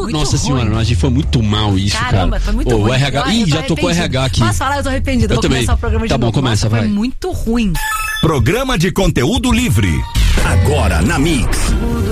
Nossa senhora, a gente foi muito mal isso, Caramba, cara. foi muito ruim. O RH, já tocou RH aqui. Posso falar? Eu tô arrependido. Eu também. Começar o programa de novo. Tá bom, começa, vai. Foi muito ruim. Programa de conteúdo livre. Agora na Mix.